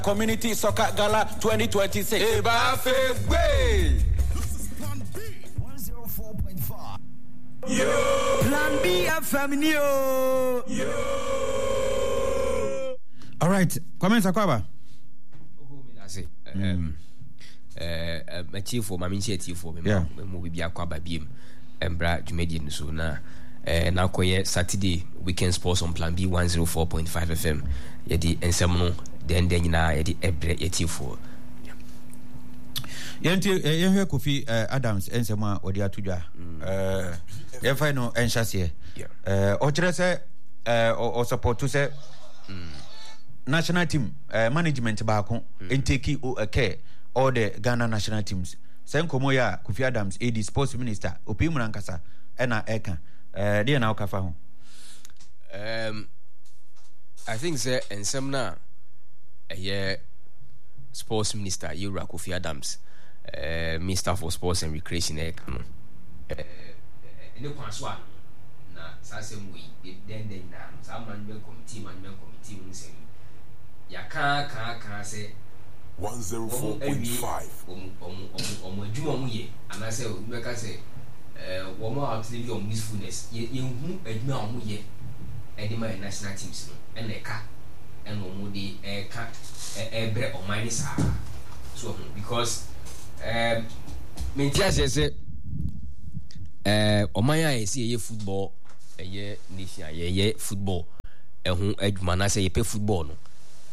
Community Soccer Gala 2026. Eba Fegwe. Yo. Plan B FM yo. All right. Comments akwaba. My chief for my initiative for me. We be akwaba biem. Embra Jumedi so na na koye Saturday weekend sports on Plan B 104.5 FM. Yedi ensem no den nyina yedi ebre yeti for. Yehwe Kofi Adams ensem a odi atudwa. Ye final enshase. O kire se o support to say national team management baako enteki care all the Ghana national teams. Sen komo ya Kofi Adams AD sports minister opimu nankasa ena eka dey na okafa ho. I think say ensem na sports minister Yura Kofi Adams minister for sports and recreation eka no ne kwaso na sasem we den na sa management committee unse ya ka say 104.5 adwuma mu ye anase o meka say wo mo outlive your usefulness ye hu adwuma mu ye edi my national teams no ene ka eno mo de ka ebre o mine sa so because mentia say o mine a see ye football ye nation ye football ehun adwuma na say ye pe football no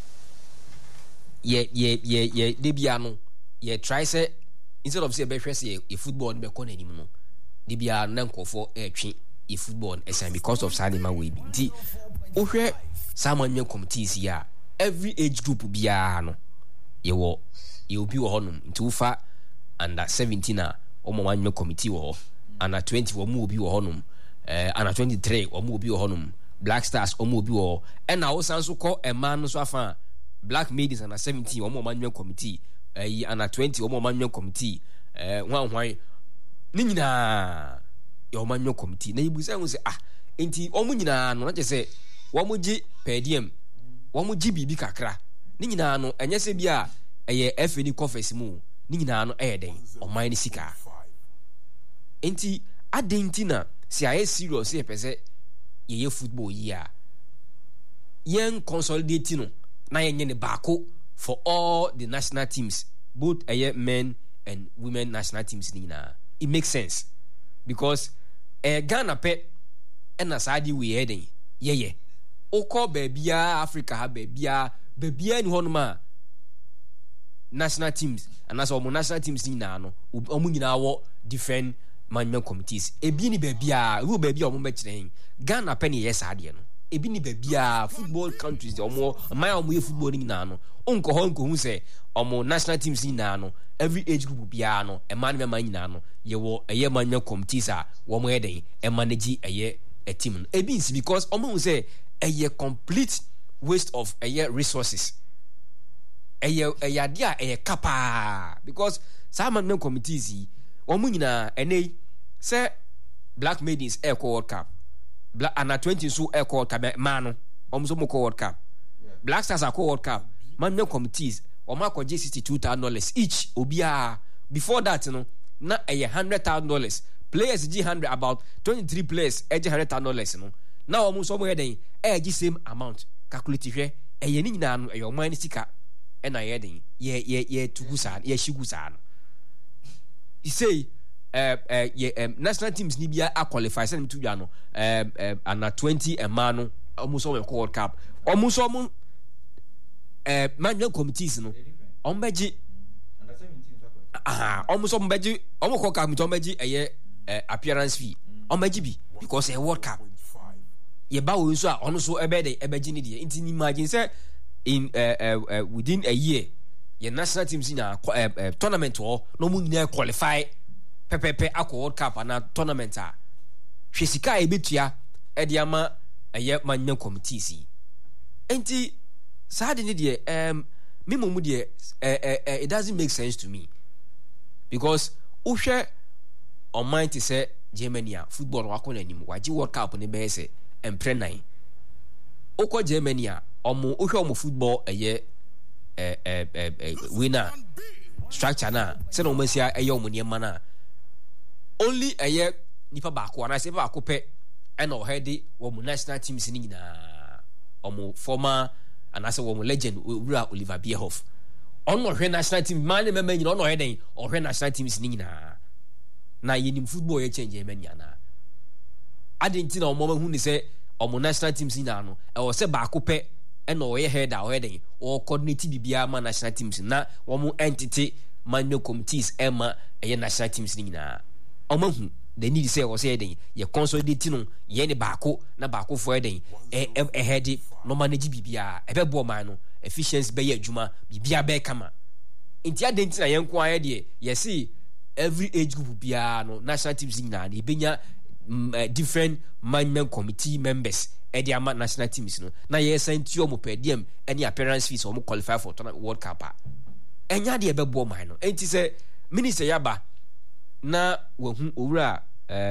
ye debia no ye try say instead of say be hwese ye football no be ko nanim no debia na nkofo twe ye football esan because of salima we bi nti ohwe Samuel committees ya every age group bia no ye obi wo honum nti ufa under 17 a omo manwe committee wo under 20 wo mu obi wo honum under 23 wo mu obi wo honum Black Stars omo obi wo e na wo sanso ko ema no so afa Black Maidens under 17 omo manwe committee under 20 omo manwe committee hwan ni nyina yo manwe committee na ibu say enti omo nyina no na je say wo mo gi per diem wo mo gi bibi kakra ni nyina no enye se bia eye FNI conference mu ni nyina no den oman ni sika enti adentina si aye serious e pese ye football yi a yen consolidate no na yenye ne baako for all the national teams both men and women national teams ni nyina. It makes sense because Ghana pe na sadi we heading ye oko babia Africa ha babia ni honoma national teams and as omo national teams ni na no omo nyina wo different management committees ebi ni babia wo babia omo be kire Ghana pe ni yes ade no ebi ni babia football countries omo my omo ye football ni na no onko hu say omo national teams ni na no every age group bia no e man nyina no ye wo eye management committees a wo mo eden e manage eye a team ebi nsi because omo hu say eye complete waste of eye resources eye dia eye kapa because some management committees omo nyina enei say Black Maidens Air World Cup Black under 20 so Air World Cup man omo so mo World Cup Black Stars are World Cup management committees omo akọ $62,000 each obia before that no na $100,000 players G100 about 23 players $100,000 no na omo so mo heden same amount calculate hwe ni nyina no oman ni sika na heden ye tugusa ye shigusa no you say national teams ni bia qualify say to dwa no under 20 ema no omo so World Cup omo so mo management committees no ombeji omo so ombeji omo ko committee ombeji appearance fee ombeji bi because a World Cup ye ba wo so a ono so ebeji ni de nti ni imagine say in within a year your national teams in a tournament or no mu nyina qualify pepepe akọ World Cup na tournament a hwesika ebetua de ama management committees enti sad ni de me de it doesn't make sense to me because uhwe on mind to say Germany football wako na nim waji World Cup ne be say empre 9 oko Germany omo uhwe omo football winner structure na se no masia eye omuniema na only eye nipa baako ana se baako pe and already wo national teams ni nyina omo former and say wo legend Oliver Bierhoff on no hwe national team man me nyina on no heden o hwe national teams ni nyina na yenim football ye change emanya na adenti na omo hu ni say omo national teams ni na no e wo se baako pe and o ye head o heden o coordinate bibia ma national teams na wo mo entity manual committees ema ye national teams ni nyina omo hu the need say was saying ye consolidate no ye ne baako na baako for eden head no manage bibia e be bo man no efficiency be ye adwuma bibia be kama nti adenti na ye nko aye de ye see every age group bia no national teams na de benya different management committee members e de ama national teams no na ye senti omo per diem any appearance fees omo qualify for World Cup enya de be bo man no enti say minister yaba na wahu owura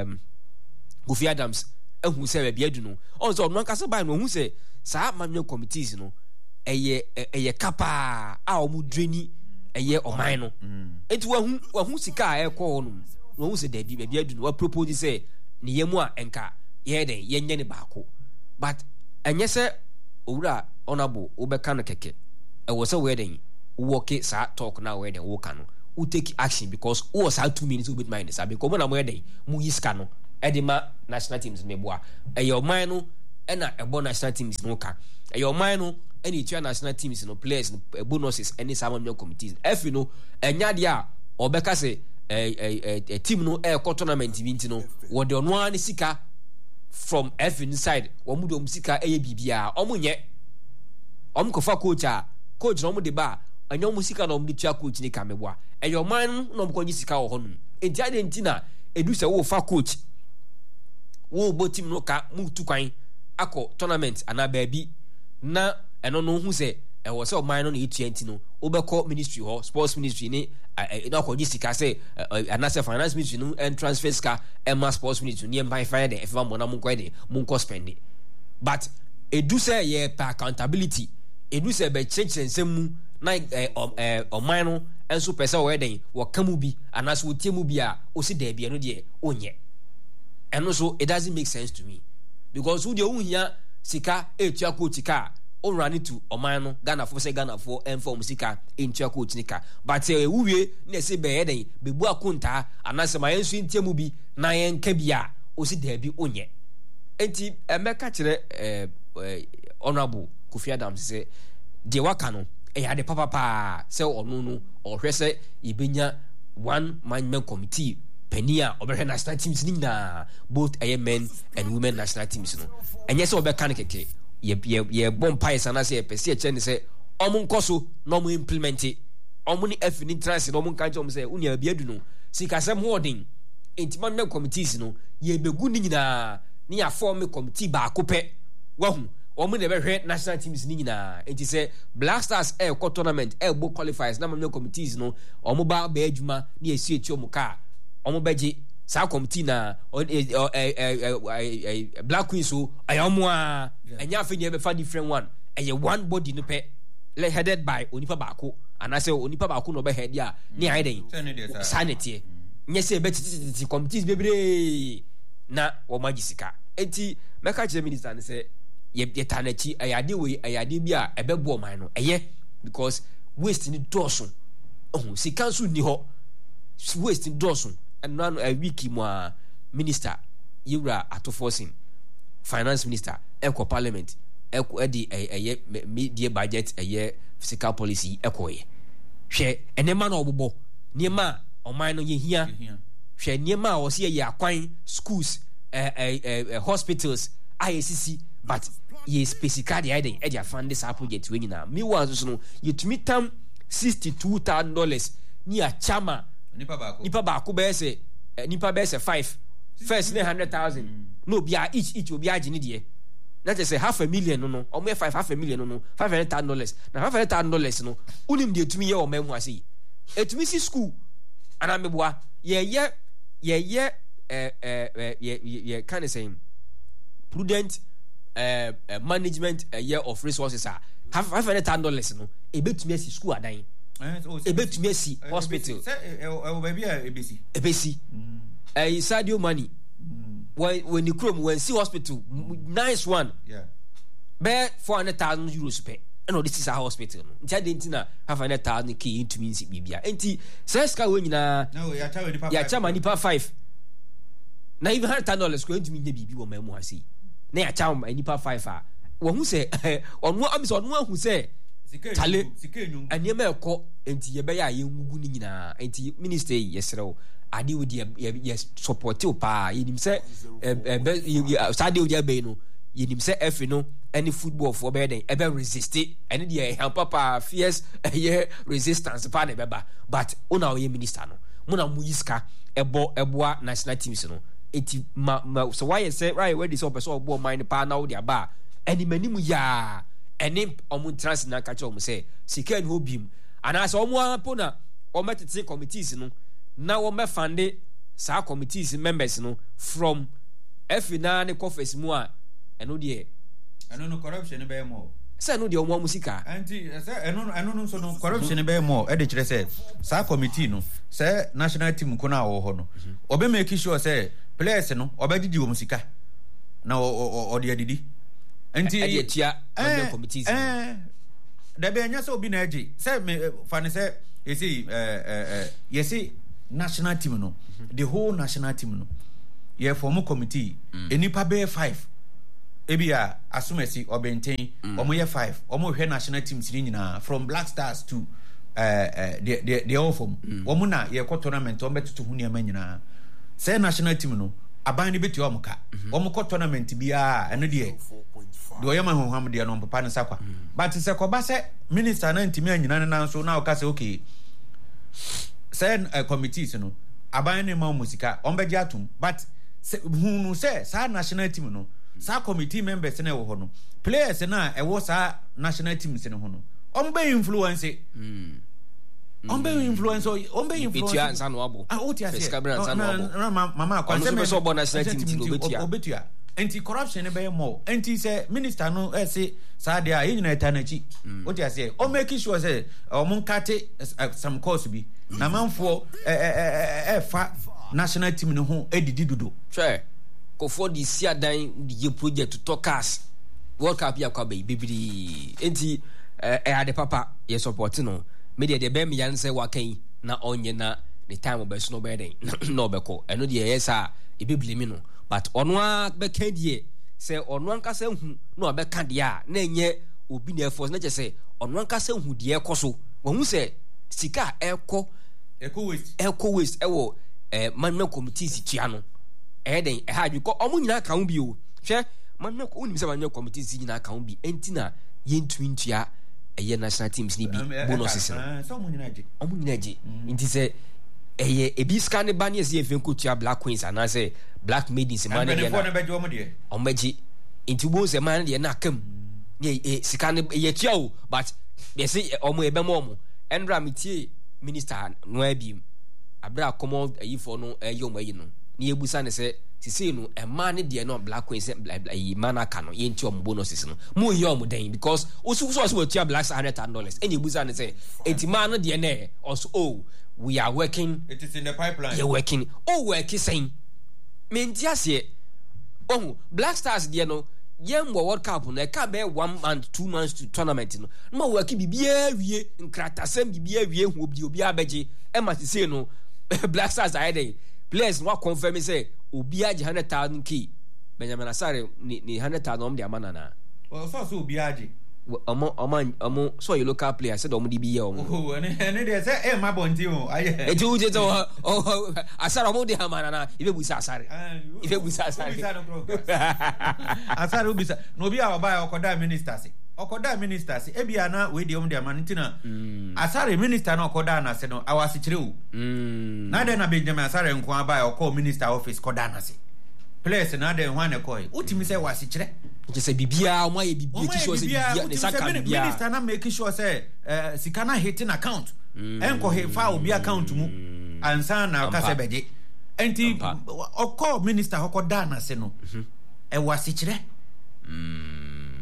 Kofi Adams ehu se bia du no onzo no kasa ba no hu se saa management committees no eye kapa a omu dreni eye oman no enti wahu sika e ko no no hu se da bia du no wa propose se ne yemu a enka ye den ye nye ne baako but enye se owura honorable obeka no keke e wo se we den wo ke saa talk na we den wo ka no who take action because who was out 2 minutes with minus because when I'm ready mu yiska no edema national teams meboa your man no na ebo national teams no ka your man no any two national teams no players bonuses any some committees if you know enya dia obeka say a team no tournament event no what the one sika from F inside wo mu do sika bibia omunye omkofa coach no mu de ba anyo musika no mdi tua coach ni kameboa eyo man no mkonyi sika wo honum enti adenti na edu se wo fa coach wo bo team no ka mu tu kwan akọ tournament ana baabi na eno no hu se e wo se o man no na etuanti no obekọ ministry ho sports ministry ni na akọ sika se ana se finance ministry no and transfer ska ema sports ministry ni emba fire de efa mo na mo kwede mo nko spend but edu se ye per accountability edu se be chensensem na oman no enso pese wo eden wo kamu bi anaso wo tiemu bi a o si da bia no de onye eno so it doesn't make sense to me because who de ohia sika etua coach ka o run to oman no Ghana for inform sika entua coach nika but wuwie na se be eden be bu akunta anaso ma enso tiemu bi na yen ka bia o si da bi onye enti emeka kire honorable Kofi Adams say de waka no ya de papa se onu no ohwe se ibenya one management committee penia obehwe national teams ni na both men and women national teams no enye se obeka keke ye bompai sana se pese che ne se omu nkoso no mu implement omu ni F ni trans no mu kanche omu se unia biadu no sika sem holding enti management committees no ye begu ni nyina ni ya form committee ba akopɛ wahu omu ne behwe national teams ni nyina enti se Black Stars ko tournament bo qualifiers na management committees no omu ba adwuma ni esi eti omu ka omu beji sa committee na Black Queens so ayomu a enya afi ne be fa different one one body no pe headed by onipa baako anase onipa baako no be head ya ni aiden sanity nyese be titi committees bebre na wo magisika enti meka che minister ne se ye tanachi ayade we ayade bia ebebo man no because waste ni dosun sika so ni ho waste ni dosun and no a week mo minister yura atoforcing finance minister eko parliament eko edi media budget fiscal policy eko ye hwe enema na obobo niema oman no ye hia hwe niema o se ye akwan schools hospitals ICC but ye specifically aiden e dia fund this project we nyina me wan so no ye tumi tam $62,000 ni a chama nipa baako be se nipa be se 5 first 100,000 no bia each obi agene de that is $500,000 no o me $500,000 no $500,000 na $500,000 no unim de tumi ye o mamu ase etumi si school ana meboa ye kind of saying prudent management a year of resources are $500 no ebetumi asi school adan ebetumi asi hospital ebesi Sadio Mane when you come when see hospital nice one be €400,000 pay no this is a hospital no ntia de ntina $500,000 ke intumi nsi bibia enti seska we nyina ya chama nipa 5 na even $100,000 ko intumi nya bibi wo mamu hasi na ya chama nipa 5 a wo hu se onu amso onu ahu se tale aniema ekọ enti ye be ya ye ngugu ni nyina enti minister yesrew ade wo de ye support o pa yenim se stade wo de be no yenim se F no any football for be den ebe resist ene de help papa fierce ye resistance pa na beba but una o ye minister no muna mu yiska eboa national teams no enti so why you say right where this up so obo mind pa na wo de aba eni manimu ya eni omu trans na ka che omu say sika ni obim ana so omu apo na ometete committees no na wo me fund sa committees members no from FNA ne conference mu a eno de eno no corruption be more say no de omu musika anti say eno no so no corruption be more e de kire say sa committee no say national team ko na wo ho no obe make sure say players no obedidi wo musika na o de adidi anti etia on committees da be anya so obi na agi say me fane say you see national team no the whole national team no ye form committee enipa be 5 ebia asumesi obenten omo ye 5 omo hwe national teams ni nyina from Black Stars to the all from omo na ye ko tournament omo betutu hu ne nyina say national team no aban ni betu omo ka omo ko tournament bia eno de do yema honham de no papa ne sakwa but se ko ba se minister na ntimi anyina na so na o ka se okay say committees no aban ne ma musika omo be atum but hunu say sa national team no sa committee members na wo ho no players na e wo sa national teams ne ho no omo be influence influence anu abo mama kwa se me so bo national team obetua anti corruption be more anti say minister no say sa dia ye nyina etanachi otia say o make sure say o mon kate some course bi na manfo fa national team no ho edidi dudo sure ko for the siadan the project to cast World Cup ya kwa be bibiri enti ade papa ye support no media de be me yan say wakan na onye na the time obeso no be den na obeko eno de yesa e bibili mi no but ono a be kan die say ono anka say hu na obeka de a na enye obi na force na je say ono anka say hu de ekoso wo hu say sika eco waste ewo management committee si tia no den ha bi ko omo nyina ka hu bi o hwe management ko nim say management committee si nyina ka hu bi entina yentu ntua eye national teams ni bi bonuses so omo nyina je nti say eye ebi scan ba ne se efen ko tua Black Queens ana say Black Maidens man de na omaji nti bo se man de na kam ne scan ye tua o but they say omo ebe mo endra metie minister no abim abra common ayi for no eyo mo ayi no ne ebusa ne se sisi no e man de no Black Queens ayi man aka no ye nti omo bonuses no mo ye omo den because osu we tua Black $100,000 eni ebusa ne se enti man de ne also we are working. It is in the pipeline. You're working. Working saying. Mentiase. Black Stars there no. Yem World Cup no. Ka be 1 month, 2 months to tournament no. No working bibia wie nkratasem bibia wie hu obi abeje. E ma say no. Black Stars are there. Players no confirm say obi aje $100,000 key. Benjamin Asare ni $100,000 om de amana na. Well so obi aje. Omo so your local player said omo di bi ye omo ene dey say ma bonti o aye eju je to asara omo di hamana na ife busa asare asare ubisa no bi a oba okoda minister se ebia na we di omo di amana ntina asare minister na okoda na se no awase kire o na dey na Benjamin Asare nko aba okọ minister office koda na se players na dey hwan e koy utimi se wase kire je say bibia omo ye bibia ki sure say bibia ne saka bibia minister na make sure say sikana hitting account enko he fa obi account mu ansa na ka se beje enti okọ minister okoda na se no e wase kire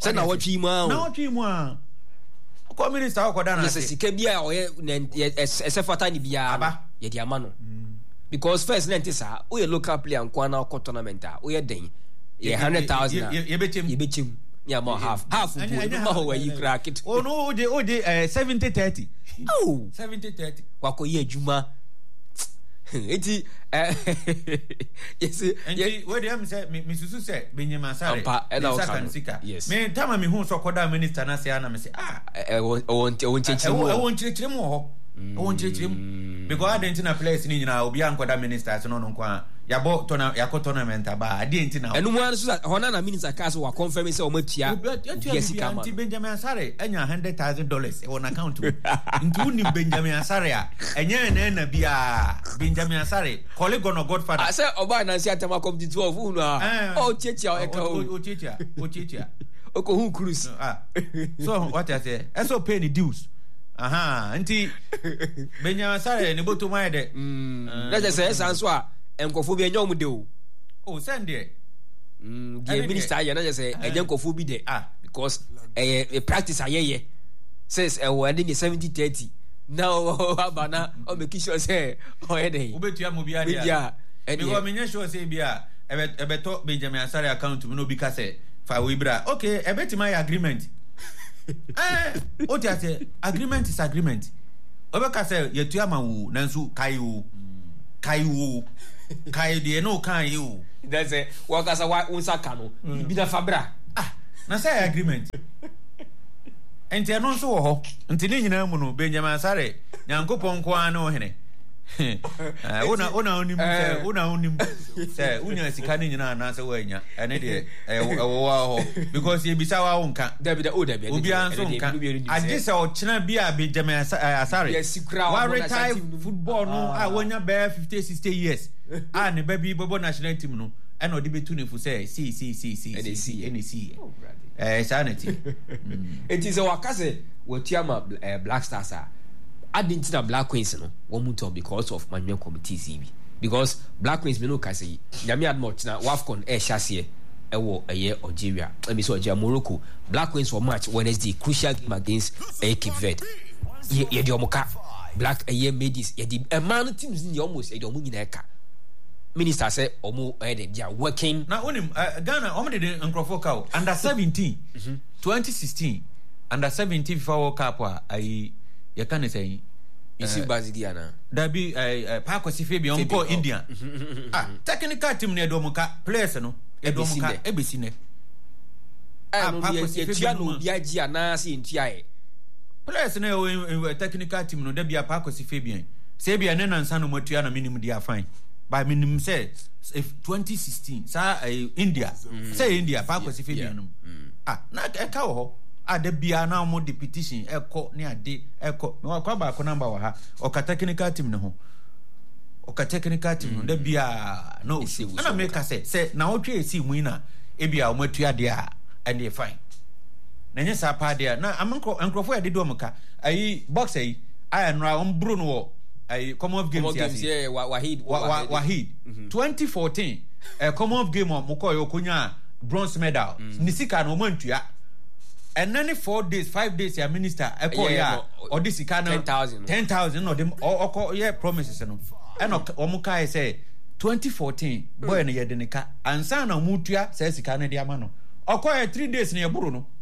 Say na watch him out. Na watch him out. Ko minister ko da na. Yes, sika bia o ye esefata ni bia ye di amano. Because first nentisa, we local player and kwana ko tournament a, we den. Ye 100,000. Ye betchim. Yeah, more half. No where you crack it. Oh no, they 70-30. Oh, 70-30. Wako ye juma. Eti yes. Enti where dem say me susu say Benjamin Sare. Yes. Me tama me hu so koda minister na say na me say won chirechire mo ho. Won chirechire because Argentina players ni nyina obi ankoda minister so no kwa yabo tournament aba ade enti na enu mu so hona na minister cast wa confirm say o matua yes kama anti Benjamin Sare enya $100,000 on account nti uni Benjamin Sare a enye na bia Benjamin Sare colleague on godfather I say oba na si atama come to 12 unu o checha o checha oko hu cruise so what I say eso pay the dues nti Benjamin Sare ne boto mai de let us say sanso a enkofo bi enyo mu de o send there the minister ya na just say enkofo bi de because a practice ayeye says we dey 70-30 now abana o make sure say o e dey obetua mo bia dia because me sure say bia ebeto Benjamin Sare account me no bi ka say fa we bra okay ebeti my agreement o tia say agreement is agreement obeka say yetua ma wo nanso kai de no kan you that's it wakasa wa unsaka no bi da fabra na say agreement enti no so wo ho enti ni nyina mu no Benjamin Sare nyankopon ko an no hene una onim say unya sika ni nyina na say wanya ene de wo ho because ye bisa wa wonka dabi obi an so nka agisa o chena bia Benjamin Sare wa retire football no wonya be 50-60 years ne baby bobo national team no ene odi betu ne fu say see sanity it is our case wotiama Black Stars Argentina Black Queens no one move up because of manual committee CB because Black Queens me no ka say nyame admot na WAFCON chassis wo Algeria let me say Algeria Morocco Black Queens for match Wednesday crucial game against Cape Verde ye di omoka Black Ladies ye di man teams ni almost ye di omo nyina ka minister say omo dey dia working na onim Ghana omo dey nkrofo ka under 17 2016 under 17 FIFA World Cup ai you can say isi Bazidiana dabi Paco Sifebi onko India technical team ne domuka players no edomuka ebesine Paco Sifebi no biaji ana si ntia players ne technical team no dabi Paco Sifebi sebia ne nansa no matua na minimum dia fine by minimum say if 2016 sa India say India Paco Sifebi no na eka wo ada bia na mo de petition eko ne ade eko no kwa ba ko number wa ha o ka technical team ne ho o ka technical team no da bia no ana make say na otwe esi mu ina e bia o matua de a and fine na nya sa pa de na amanko enkrofo ya de do mka ayi box ayi ayanra on bru no ayi common games ya Wahid 2014 common game mo ko yo kunya bronze medal ni sika no mantua and then 4 days 5 days ya minister eko ya or this kind of 10,000 no dem or yeah promises no and omuka say 2014 boy no yedenika ansa na mutua say sika no dia ma no okoye 3 days na yeburu no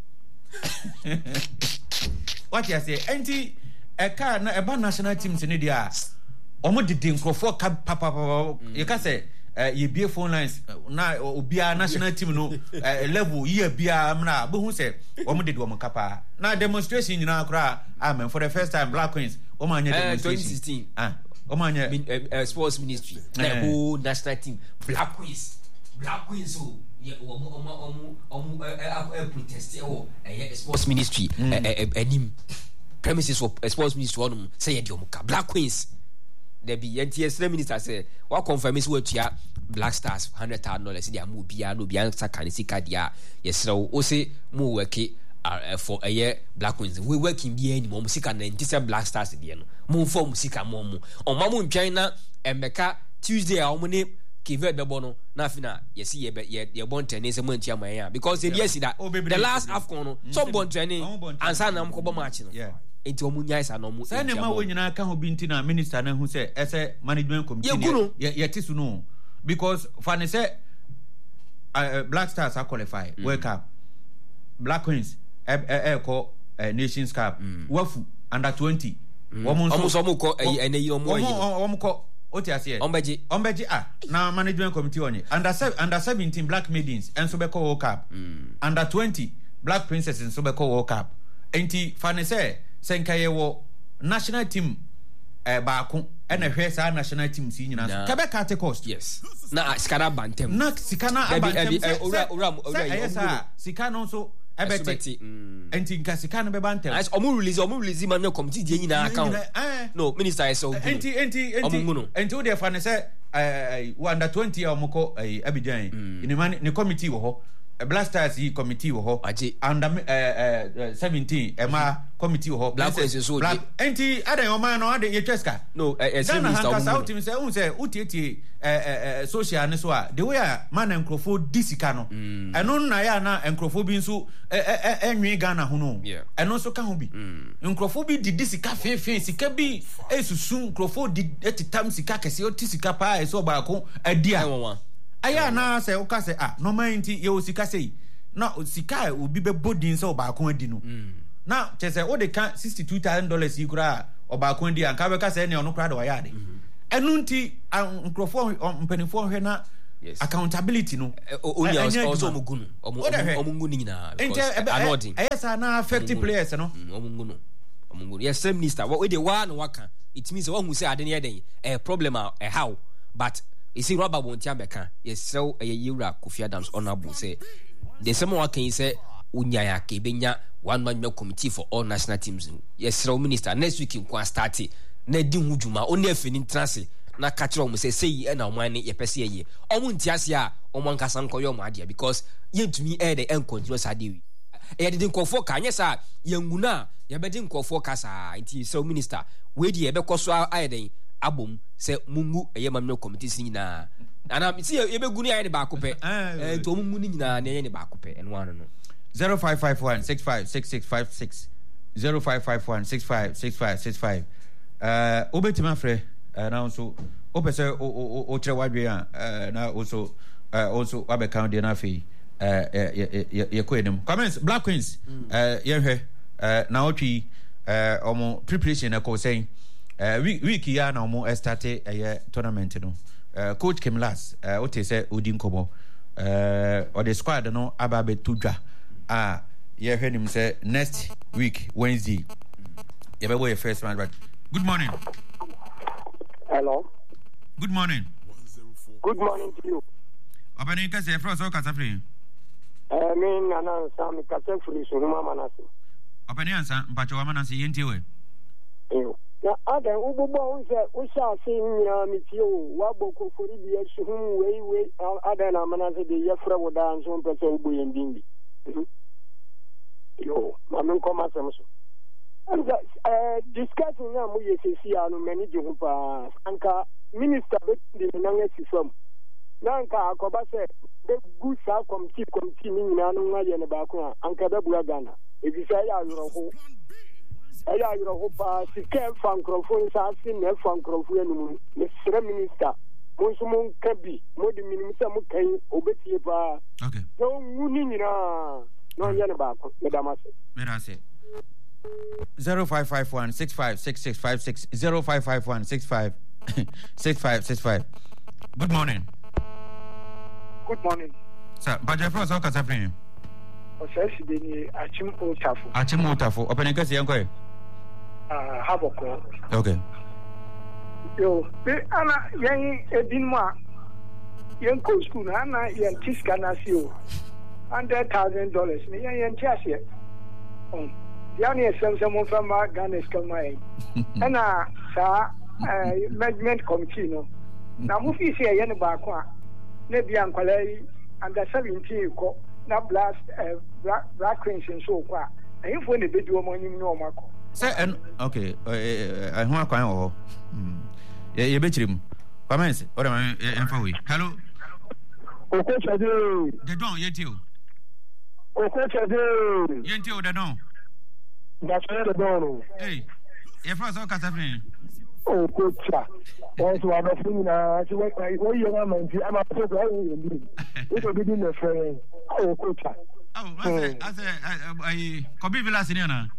what you say enti eka na eba national teams ne dia omo didi nkrofo papa you can say ye bie phone lines na obia national team no level ye bia mna bohu say omo didi omo kapa na demonstration nyina akra amen for the first time Black Queens omo anya demonstration 2016 omo anya sports ministry na whole national team Black Queens so ye omo protest o sports ministry enim premises for sports ministry on say ye di omo ka Black Queens there be NTS minister say what confirm is what ya Black Stars $100,000 dia mu bia no bia saka sika dia yesra o say mu work for a year Black Queens we working bia ni mo sika na NTS Black Stars dia no mu form sika mo on ma mu ntwan na emeka Tuesday a mo ne Kivet Bebono, Nafina, yes, ye born tennis and went Yamaya because if yes, that the last AFCON, some born training and Sanam Kobo matching. Yeah. Into Munyas and Omu. Sanema when you can't be in a minister who say, as a management committee, yet is no. Because Fanny said, Black Stars are qualified, World Cup, Black Queens, Echo, Nations Cup, Wafu, under 20. Almost and a year more. Ombeji now management committee on it. Under 17 Black Maidens and Sobeko World Cup. Under 20 Black Princesses and Sobeko World Cup. Enti Fanny say Senkaye wo national team baako and a hwesa national team si nyina. Quebec take cost. Yes. Na sikana bantem. Na sikana abantem. Ora sikana so ebeti enti nka sikana be bantem. As omu release man committee die nyina account. No, minister is so. Enti o dey Fanny say under 20 omko Abidjan. In man ni committee wo ho. Blasters committee wo ho. Under 17 Emma committee wo ho. Black is so. Enti ada o man no ada yetweska. No, minister out him say un say utieti social ne so a the way man enkrofo disika no. Eno na ya na enkrofo bi nso enwi Ghana ho no. Eno so ka ho bi. Enkrofo bi di disika fefe sika bi esusu enkrofo di etitam sika kese o tisika pa eso ba ko adia. Aya na say o ka say no mind ye o sika say na sika obi be bodin say ba ko adi no. Na che say o de ka $62,000 yi kura oba ko adi an ka be ka say ne ono kura de wa yade. Enu nti nkrofo mpanifo hwe na accountability no also omugunu omungunu nyina anodin ayesa na affect players no omungunu yes same minister what we dey one waka it means one who say ade ne den problem how but you see Robert Bontia Beka yes so Yura Kofi Adams honorable say the same one can say unyaya kebenya one man committee for all national teams yes so minister next week in kwa start na di hujuma oni afini transe na catch am say na oman ne yepese ye omo ntiase a omo nkasa nkoyo mo ade because yentumi the end continuous ade e de nkofo ka anye sa yanguna ye be de nkofo kasa nti so minister we di ye be koso ayeden abom say mungu eye mamno committee nyina ana ti ye be gunu aye de ba kope to mungu nyina na ye ne ba kope en wan no 0551656656 0551656565 obetima frɛ na nso opese o kire wadwe na also abeka de na afei ye koenim comments Black Queens ye hwɛ na otwi omo preparation na ko say week ya na omo start tournament no coach Kimlas ote say odi nkomo or the squad no ababe tudwa ye hwɛ nim say next week Wednesday ye be boy first round. Right. Good morning. Hello. Good morning. Good morning to you. Abani ka se fro so ka sa free. Me nana sa mi ka se free so ma manase. Abani ansa mpacho wa manase yenti we. Na ada ububo unse usha se nyina mi ti o wa boko fori bi esu hu we ada na manase de ye fra wo da nso mpese ubu yendindi. Yo, ma men ko ma sem so. Discussing now we see no many juhupa anka minister be nanga sifam nanka akoba say the good sa committee ni na no ngaye ne ba ko anka da bua Ghana e bi say ya yoro ho pa sike fankrofo sa sin ne fankrofo enu ne sere minister mo so mo kabi mo di minimum mo kan obetie pa okay no nguni nyina no ye ne ba ko me da mase 0551656656 0551656565. Good morning. Good morning. Sir, Baja Frost, how can I bring you? Osesi deni Achim Otafo. Open a case, young Haboko. Okay. Yo, ana yang edinma yang ko school ana yang tiska nasio $100,000 ni yang tiasie. Yani some from Ghana come my and sa management committee no na mu fi se ye ne ba ko a na bia nkwalai under 17 ko na Black Queens so ko a ayifo ne bedi o mo nyim no mako say okay I ho akwan wo ye be chirim Pamens, what am I in? Hello. Okay, Chade. The don, Yentio. Okay, Chade. Yentio, the don. That's the don. Hey, if I saw Catherine. Oh, good chat. Also, I'm a thing now. So, what you want, I'm a person. It will be in the frame. Oh, good chat. Oh, I said, Kobe Villas in Yana.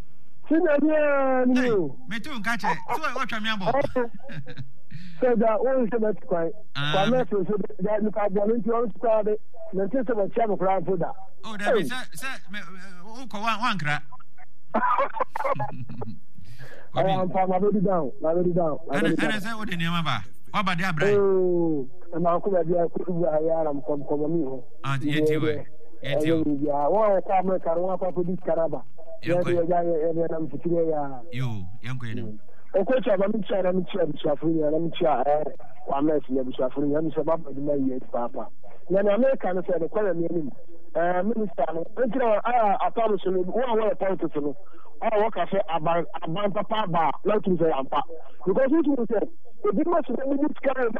Me too, catch it. So, what am I? So that all is about quite. I'm not so that you can't go into your squad. The system of Channel Crown for that. Oh, that is, one crack. I'm already down. And I said, what in your mother? What about their brain? Oh, and I'll come at the I'm come. Yeah, one camera can walk up with this caraba. You, young queen. Okay, I'm suffering, I'm suffering, I'm suffering, Papa. Then American said, the colony minister, I promise you, one point to know. I work as a ban papa bar, not to say Ampa. Because it was said, the big much of the carry.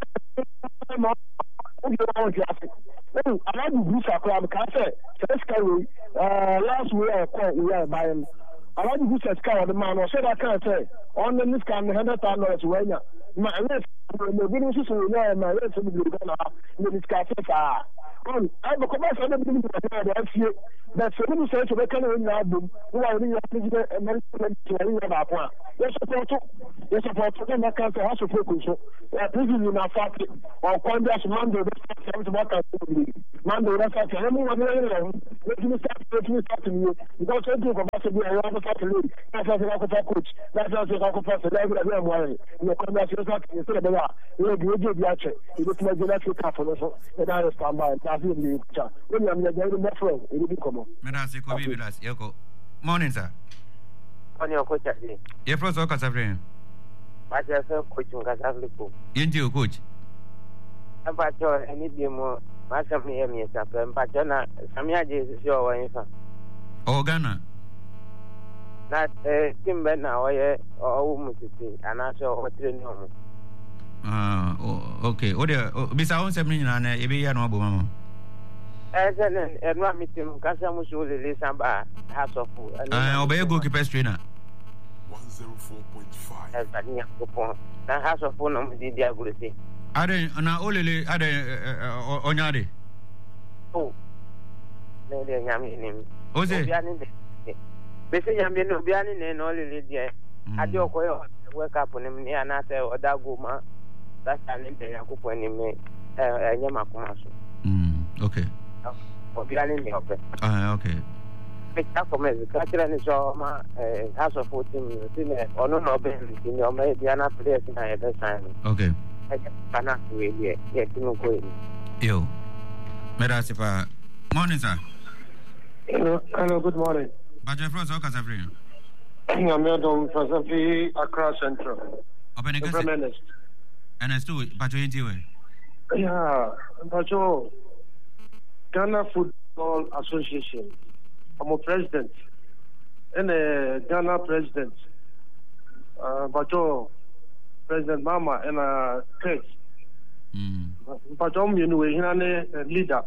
I like the Busa Club Cafe. Last week I called we are buying. I like the Busa car the man. I said I can't say on the this kind $100 when you my list the business will know my list will be gonna this cafe. I have a commercial that's a little search of a kind of album who are in the American about one. Yes, support them that cancer has to focus. Prison in our factory or Congress Mando, Mando, that's a everyone let me start to you because I do about to be a lot of factory. That's a coach. That's a professor. Every morning. Your Congress is not instead of that. You will do the action. You look like the natural capital. And I stand by. That's the picture. When I'm the metro, it will become. Morning, sir. On your coach, your first work as a friend. I just coach you coach. About your any more, my family, and but Jana, Samia is your infant. Oh, Ghana. Not Timber now, or and I saw what you know. Okay. Oh, there, besides 7 and a no Obama. As an one meeting, Casamus will release some house of food. Obey a goalkeeper trainer. 104.5. As a near coupon, that house of food on the diagnostic. I don't know, only on Yadi. Oh, no, they're yamming. Oh, they say, Yamino Bianin and only Lydia. I do work up on him near Nasa or Dagoma. That's an Indian coupon in me, Yamakumasu. Okay. For Bianin the office. Okay. Pick up from the Catherine is my house of 14 or no Ben in your Mediana place in my other sign. Okay. I cannot really get to know going. Yo, Medasipa. Morning, sir. Hello, good morning. But your first work as a friend. I'm Madam Fasafi Accra Central. Open a good and I still, but you ain't yeah, but you Ghana Football Association. I'm a president and a Ghana president. But you President Mama and Kurt. But you know, he's a leader.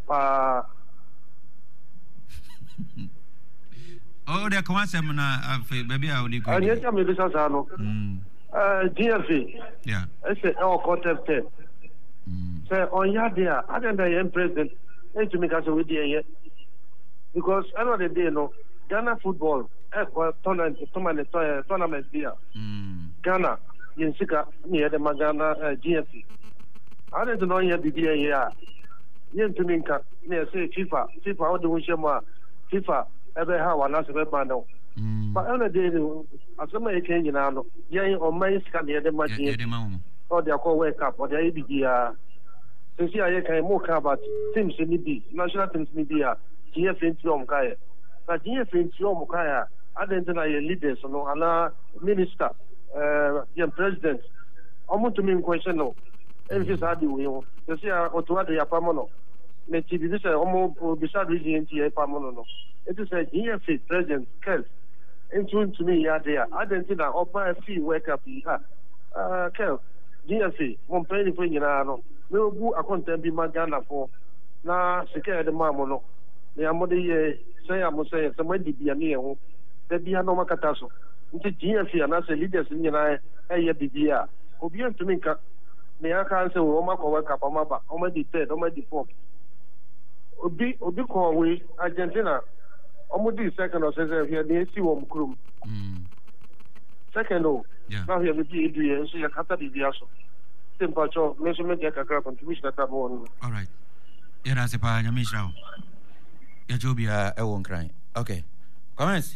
Oh, there comes some baby. I will go. And yes, I'm a Bissano. GFA. Yeah. I say, oh, contact. Say, on your there, I don't know, president. And to make us with the year. Because I know the day, no, Ghana football, tournament here. Ghana, Yensika, near the Magana GFA. I don't know here, the day here. Yen to Minka, near say FIFA, how do we share FIFA, ever have one as a panel. But on a day, as somebody can, you know, Yan or my scan near the Magana, or their call wake up, or the ABD. Since I can more about teams in the national teams in the GF in Tiomkaya. But GF in Tiomkaya, I don't know leaders, no, and minister, young president. I want to mean question, no. And this are the way, you see, or to what they are permanent. Let's see, this is almost beside region to a permanent. It is a GF president, Kel. And soon to me, yeah, there. I don't think I offer a fee wake up here. Kel. GFA mo pay ni fo nyina no me obu akonta bi ma Ghana for na sika de ma mo no me amode ye say am say se ma di bia ne ho da bia no makata so nti GFA na se leaders nyina eye bibia obi antumi nka me aka say o ma ko World Cup ma ba o ma di third o ma di fourth obi ko we Argentina omudi second or say here dey see wo mkrum second now here be do here so ya kata di biaso temperature measurement ya kakra contribution that one. All right, era se pa nyamisha ya jobia e won kran. Okay, comments.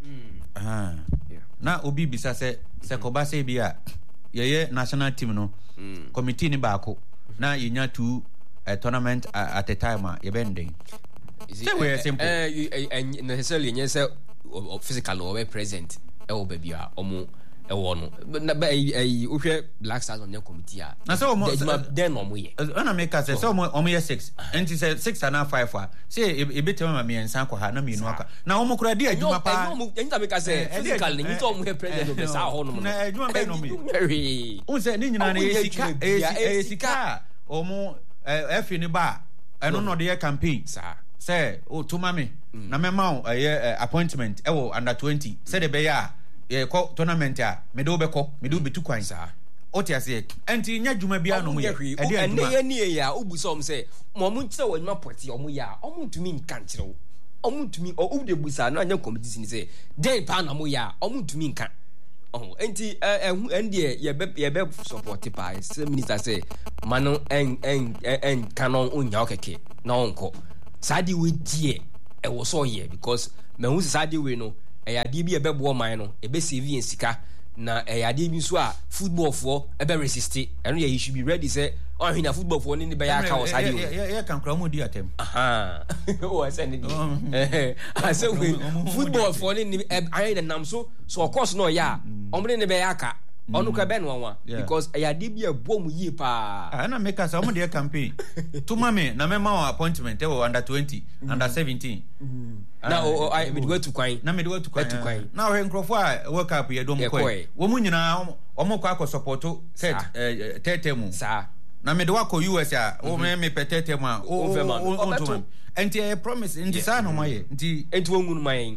Na obi bisa se koba se bia ye national team no committee ni baako na yenya two tournament at a time ye bending. Say we simple necessarily yes physical or present e wo ba bia omo e wo no ba uhwe Black Stars on the committee na so omo then omo ye na make us say omo ye 6 and say 6 and 5 say e betem ma me ensan kwa ha na me nu aka na omo kura di adwuma pa enta make us say physical ni to omo he president of the sa ho no na adwuma be no me un say ni nyina na esika omo efi ni ba eno no de campaign sa say o to mame na me ma appointment e wo under 20 say de be ya ye ko tournament a me do be ko me do be tu kwan sa o ti ase enti nya dwuma bia no mo ye e de adwuma ene ye ya obu so say mo mu tse wo dwuma poti omo ya omo ntumi nka nkire wo omo ntumi o de busa no anya competition ni say den pa na mo ya omo ntumi nka enti endie ye be support pa say minister say mano en canon onya okeke na onko sadi we die e wo so ye because me hu sadi we no eyade bi ebebo man no ebe save sika na eyade bi so a football for ebe resist eno ye should be ready say on hina football for ni be ya ka o sadi ye kan kra mo di atem o say ni I say we football for ni ayi na nam so of course no ya omre ni be ya ka onu ka be no wa because eyade bi ebo mu yi pa na make us omo de campaign to mame na me ma appointment e under 20 under 17 now I me go to kwai na me go to kwai now he nkrofo a World Cup ye dom kwai wo mu nyina omo kwa ko support set tetemu sa na me do akọ US a wo me petetemu a o to enti I promise enti sa no maye enti wongunu mayen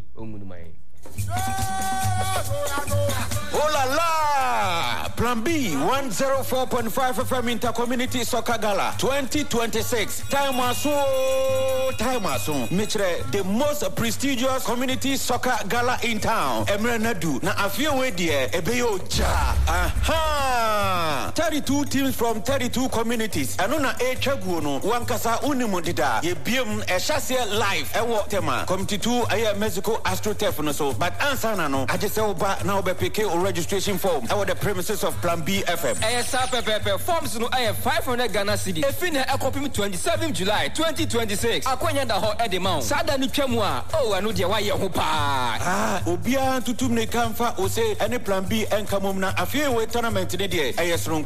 Oh la la! Plan B 104.5 FM Intercommunity Soccer Gala 2026. Time aso. Mitre the most prestigious community soccer gala in town. Emre Nadu na afio we die ebeyo ja. Aha! 32 teams from 32 communities. Ano na etwagu no wankasa unimodida. Ye biem e chase live e wo tema. Committee 2 aye Mexico AstroTurf no so. But answer na no ajese oba na obepeke registration form at the premises of Plan B FM. ASAP forms no 500 Ghana cedi. Efine ekopim 27 July 2026. Akwanya da ho edemount. Sada ni twemu a anu de wa ye ho pa. Obia tutum ne kamfa o say any Plan B enkamom na afie we tournament ne de ayesron